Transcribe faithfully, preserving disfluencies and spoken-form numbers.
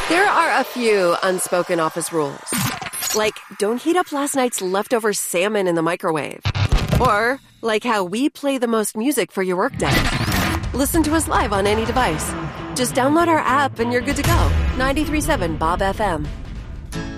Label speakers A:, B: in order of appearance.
A: There are a few unspoken office rules. Like, don't heat up last night's leftover salmon in the microwave. Or, like how we play the most music for your workday. Listen to us live on any device. Just download our app and you're good to go. ninety-three point seven Bob F M.